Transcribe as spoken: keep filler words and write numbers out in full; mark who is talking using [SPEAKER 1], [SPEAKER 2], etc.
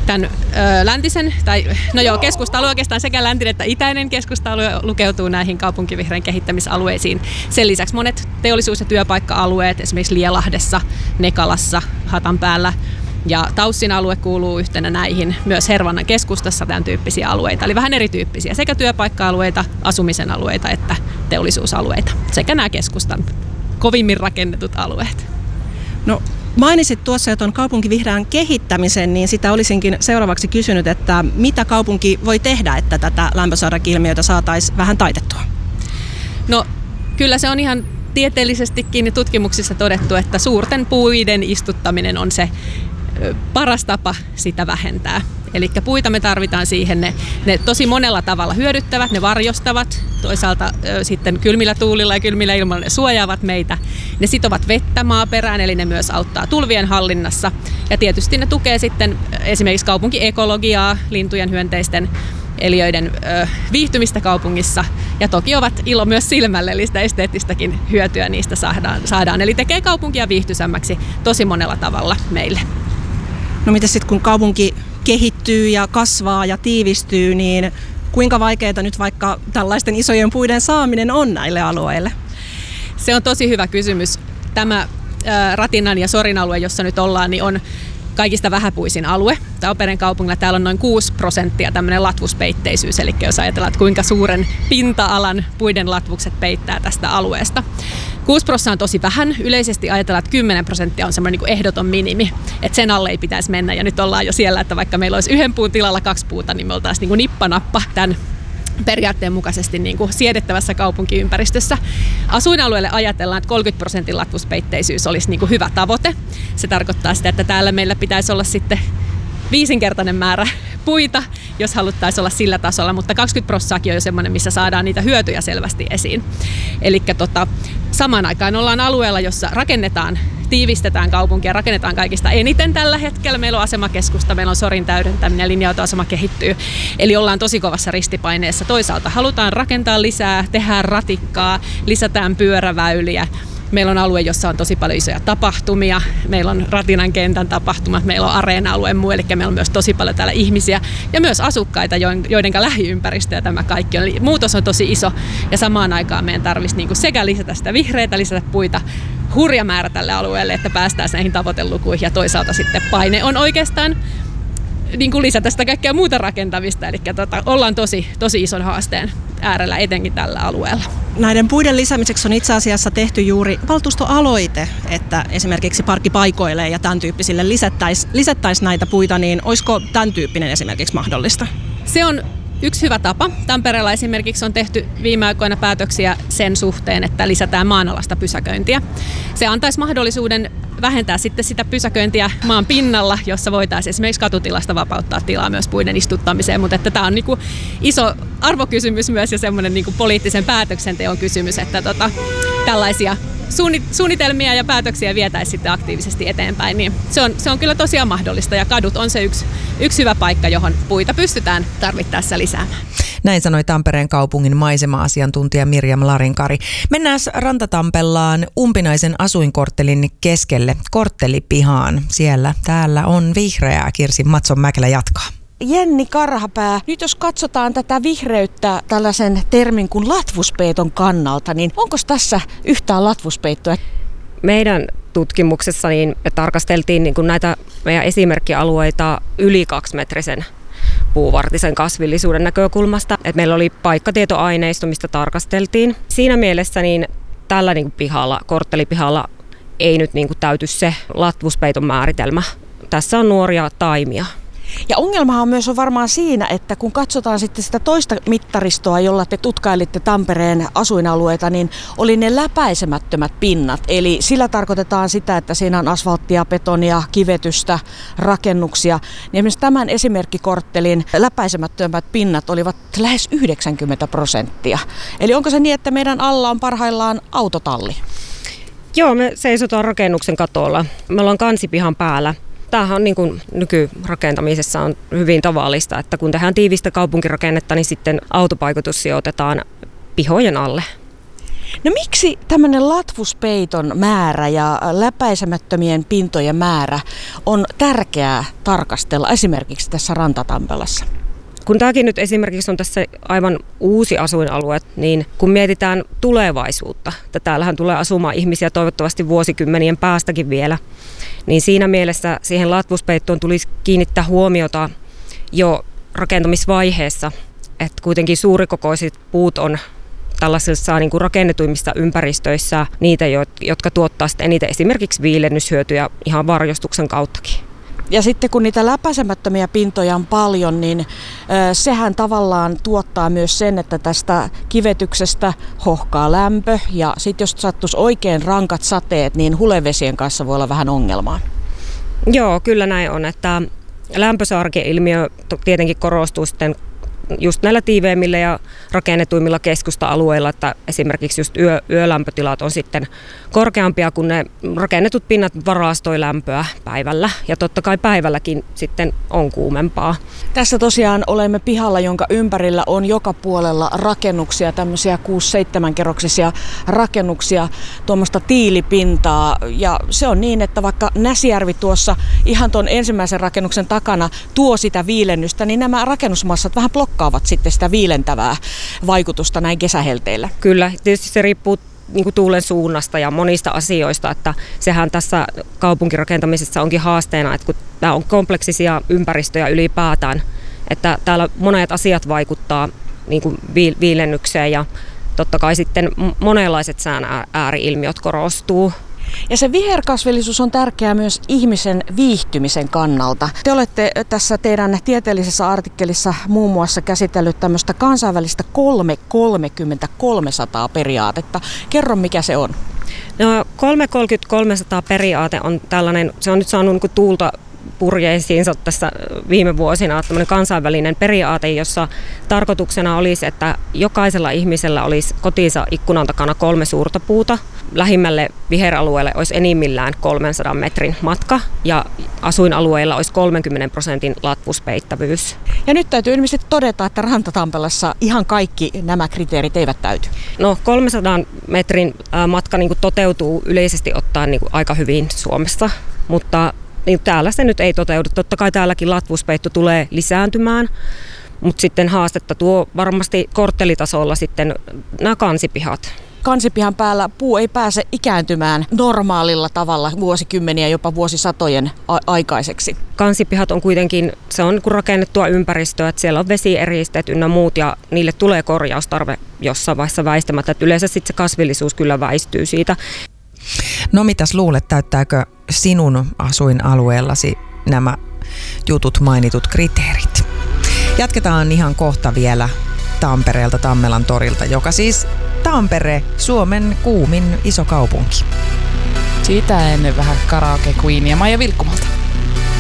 [SPEAKER 1] tämän ö, läntisen, tai no joo, keskusta-alue oikeastaan sekä läntinen että itäinen keskusta-alue lukeutuu näihin kaupunkivihreän kehittämisalueisiin. Sen lisäksi monet teollisuus- ja työpaikka-alueet, esimerkiksi Lielahdessa, Nekalassa, Hatanpäällä ja Taussin alue kuuluu yhtenä näihin. Myös Hervannan keskustassa tämän tyyppisiä alueita, eli vähän erityyppisiä, sekä työpaikka-alueita, asumisen alueita että teollisuusalueita, sekä nämä keskustan kovimmin rakennetut alueet.
[SPEAKER 2] No, mainitsit tuossa jo tuon kaupunkivihreän kehittämisen, niin sitä olisinkin seuraavaksi kysynyt, että mitä kaupunki voi tehdä, että tätä lämpösarjak-ilmiötä saataisiin vähän taitettua?
[SPEAKER 1] No, kyllä se on ihan tieteellisestikin tutkimuksissa todettu, että suurten puiden istuttaminen on se paras tapa sitä vähentää. Eli puita me tarvitaan siihen, ne, ne tosi monella tavalla hyödyttävät, ne varjostavat, toisaalta ö, sitten kylmillä tuulilla ja kylmillä ilmoilla ne suojaavat meitä. Ne sitovat vettä maaperään, eli ne myös auttaa tulvien hallinnassa. Ja tietysti ne tukee sitten esimerkiksi kaupunkiekologiaa, lintujen, hyönteisten, eliöiden ö, viihtymistä kaupungissa. Ja toki ovat ilo myös silmälle, eli sitä esteettistäkin hyötyä niistä saadaan. saadaan. Eli tekee kaupunkia viihtyisämmäksi tosi monella tavalla meille.
[SPEAKER 2] No miten sitten kun kaupunki kehittyy ja kasvaa ja tiivistyy, niin kuinka vaikeaa nyt vaikka tällaisten isojen puiden saaminen on näille alueille?
[SPEAKER 1] Se on tosi hyvä kysymys. Tämä ää, Ratinan ja Sorin alue, jossa nyt ollaan, niin on kaikista vähäpuisin alue. Tampereen kaupungilla täällä on noin kuusi prosenttia tämmöinen latvuspeitteisyyys, eli jos ajatellaan, että kuinka suuren pinta-alan puiden latvukset peittää tästä alueesta. kuusi prosenttia on tosi vähän. Yleisesti ajatellaan, että kymmenen prosenttia on semmoinen niin kuin ehdoton minimi, että sen alle ei pitäisi mennä. Ja nyt ollaan jo siellä, että vaikka meillä olisi yhden puun tilalla kaksi puuta, niin me oltaisiin niin kuin nippanappa tämän periaatteen mukaisesti niin kuin siedettävässä kaupunkiympäristössä. Asuinalueelle ajatellaan, että kolmekymmentä prosentin latvuspeitteisyyys olisi niin kuin hyvä tavoite. Se tarkoittaa sitä, että täällä meillä pitäisi olla sitten viisinkertainen määrä puita, jos haluttaisiin olla sillä tasolla, mutta kaksikymmentä prosenttia on jo semmoinen, missä saadaan niitä hyötyjä selvästi esiin. Eli tota, samaan aikaan ollaan alueella, jossa rakennetaan, tiivistetään kaupunkia, rakennetaan kaikista eniten tällä hetkellä. Meillä on asemakeskusta, meillä on Sorin täydentäminen ja linja-autoasema kehittyy. Eli ollaan tosi kovassa ristipaineessa. Toisaalta halutaan rakentaa lisää, tehdään ratikkaa, lisätään pyöräväyliä. Meillä on alue, jossa on tosi paljon isoja tapahtumia. Meillä on Ratinan kentän tapahtumat, meillä on areena-alue muu, eli meillä on myös tosi paljon täällä ihmisiä ja myös asukkaita, joiden lähiympäristö ja tämä kaikki on. Eli muutos on tosi iso ja samaan aikaan meidän tarvitsisi niinku sekä lisätä sitä vihreitä, lisätä puita, hurja määrä tälle alueelle, että päästään näihin tavoitelukuihin ja toisaalta sitten paine on oikeastaan niin kuin lisätä sitä kaikkea muuta rakentamista, eli tota, ollaan tosi, tosi ison haasteen äärellä etenkin tällä alueella.
[SPEAKER 2] Näiden puiden lisäämiseksi on itse asiassa tehty juuri valtuustoaloite, että esimerkiksi parkkipaikoille ja tämän tyyppisille lisättäisiin lisättäisi näitä puita, niin olisiko tämän tyyppinen esimerkiksi mahdollista?
[SPEAKER 1] Se on yksi hyvä tapa. Tampereella esimerkiksi on tehty viime aikoina päätöksiä sen suhteen, että lisätään maanalasta pysäköintiä. Se antaisi mahdollisuuden vähentää sitten sitä pysäköintiä maan pinnalla, jossa voitaisiin esimerkiksi katutilasta vapauttaa tilaa myös puiden istuttamiseen, mutta että tämä on niinku iso arvokysymys myös ja semmoinen niinku poliittisen päätöksenteon kysymys, että tota, tällaisia suunnitelmia ja päätöksiä vietäisiin sitten aktiivisesti eteenpäin, niin se on, se on kyllä tosiaan mahdollista ja kadut on se yksi, yksi hyvä paikka, johon puita pystytään tarvittaessa lisäämään.
[SPEAKER 3] Näin sanoi Tampereen kaupungin maisema-asiantuntija Mirjam Larinkari. Mennään Rantatampellaan umpinaisen asuinkorttelin keskelle korttelipihaan. Siellä täällä on vihreää. Kirsi Matson-Mäkelä jatkaa.
[SPEAKER 4] Jenni Karhapää, nyt jos katsotaan tätä vihreyttä tällaisen termin kuin latvuspeiton kannalta, niin onko tässä yhtään latvuspeittoa?
[SPEAKER 5] Meidän tutkimuksessa niin me tarkasteltiin niin kuin näitä meidän esimerkkialueita yli kaksimetrisen puuvartisen kasvillisuuden näkökulmasta. Et meillä oli paikkatietoaineisto, mistä tarkasteltiin. Siinä mielessä niin tällä niin kuin pihalla, korttelipihalla ei nyt niin kuin täyty se latvuspeiton määritelmä. Tässä on nuoria taimia.
[SPEAKER 4] Ja ongelmahan myös on varmaan siinä, että kun katsotaan sitten sitä toista mittaristoa, jolla te tutkailitte Tampereen asuinalueita, niin oli ne läpäisemättömät pinnat. Eli sillä tarkoitetaan sitä, että siinä on asfalttia, betonia, kivetystä, rakennuksia. Niin esimerkiksi tämän esimerkkikorttelin läpäisemättömät pinnat olivat lähes yhdeksänkymmentä prosenttia. Eli onko se niin, että meidän alla on parhaillaan autotalli?
[SPEAKER 5] Joo, me seisotaan rakennuksen katolla. Me ollaan kansipihan päällä. Tämähän on niin kuin nykyrakentamisessa on hyvin tavallista, että kun tehdään tiivistä kaupunkirakennetta, niin sitten autopaikoitus sijoitetaan pihojen alle.
[SPEAKER 4] No miksi tämmöinen latvuspeiton määrä ja läpäisemättömien pintojen määrä on tärkeää tarkastella esimerkiksi tässä Rantatampelassa?
[SPEAKER 5] Kun tämäkin nyt esimerkiksi on tässä aivan uusi asuinalue, niin kun mietitään tulevaisuutta, että täällähän tulee asumaan ihmisiä toivottavasti vuosikymmenien päästäkin vielä, niin siinä mielessä siihen latvuspeittoon tulisi kiinnittää huomiota jo rakentamisvaiheessa, että kuitenkin suurikokoiset puut on tällaisissa niin kuin rakennetuimmissa ympäristöissä niitä, jotka tuottaa sitten eniten esimerkiksi viilennyshyötyjä ihan varjostuksen kauttakin.
[SPEAKER 4] Ja sitten kun niitä läpäisemättömiä pintoja on paljon, niin sehän tavallaan tuottaa myös sen, että tästä kivetyksestä hohkaa lämpö. Ja sitten jos sattuisi oikein rankat sateet, niin hulevesien kanssa voi olla vähän ongelmaa.
[SPEAKER 5] Joo, kyllä näin on, että lämpösaarke-ilmiö tietenkin korostuu sitten just näillä tiiveimmillä ja rakennetuimmilla keskusta-alueilla, että esimerkiksi just yö, yölämpötilat on sitten korkeampia, kun ne rakennetut pinnat varastoi lämpöä päivällä. Ja totta kai päivälläkin sitten on kuumempaa.
[SPEAKER 4] Tässä tosiaan olemme pihalla, jonka ympärillä on joka puolella rakennuksia, tämmöisiä kuusi seitsemän kerroksisia rakennuksia, tuommoista tiilipintaa. Ja se on niin, että vaikka Näsijärvi tuossa ihan tuon ensimmäisen rakennuksen takana tuo sitä viilennystä, niin nämä rakennusmassat vähän blokkaavat sitten sitä viilentävää vaikutusta näin kesähelteillä.
[SPEAKER 5] Kyllä, tietysti se riippuu niin kuin tuulen suunnasta ja monista asioista, että sehän tässä kaupunkirakentamisessa onkin haasteena, että kun tämä on kompleksisia ympäristöjä ylipäätään, että täällä monet asiat vaikuttaa niin kuin viilennykseen ja totta kai sitten monenlaiset sään ääri-ilmiöt korostuu.
[SPEAKER 4] Ja se viherkasvillisuus on tärkeää myös ihmisen viihtymisen kannalta. Te olette tässä teidän tieteellisessä artikkelissa muun muassa käsitellyt tämmöistä kansainvälistä kolme kolmekymmentä kolmesataa periaatetta. Kerro, mikä se on.
[SPEAKER 5] No, kolme kolmekymmentä kolmesataa periaate on tällainen, se on nyt saanut niin kuin tuulta purjeisiinsa tässä viime vuosina, tämmöinen kansainvälinen periaate, jossa tarkoituksena olisi, että jokaisella ihmisellä olisi kotinsa ikkunan takana kolme suurta puuta. Lähimmälle viheralueelle olisi enimmillään kolmensadan metrin matka ja asuinalueilla olisi kolmenkymmenen prosentin latvuspeittävyys.
[SPEAKER 4] Ja nyt täytyy ilmeisesti todeta, että Rantatampelassa ihan kaikki nämä kriteerit eivät täyty.
[SPEAKER 5] No kolmensadan metrin matka niin kuin toteutuu yleisesti ottaen niin kuin aika hyvin Suomessa, mutta niin täällä se nyt ei toteudu. Totta kai täälläkin latvuspeitto tulee lisääntymään, mutta sitten haastetta tuo varmasti korttelitasolla sitten nämä kansipihat.
[SPEAKER 4] Kansipihan päällä puu ei pääse ikääntymään normaalilla tavalla vuosikymmeniä, jopa vuosisatojen a- aikaiseksi.
[SPEAKER 5] Kansipihat on kuitenkin, se on rakennettua ympäristöä, että siellä on vesieristeet ynnä muut ja niille tulee korjaustarve jossain vaiheessa väistämättä. Että yleensä sitten se kasvillisuus kyllä väistyy siitä.
[SPEAKER 3] No mitäs luulet, täyttääkö sinun asuinalueellasi nämä jutut mainitut kriteerit? Jatketaan ihan kohta vielä Tampereelta, Tammelan torilta, joka siis Tampere, Suomen kuumin iso kaupunki.
[SPEAKER 6] Siitä ennen vähän karaoke queenia Maija Vilkkumalta.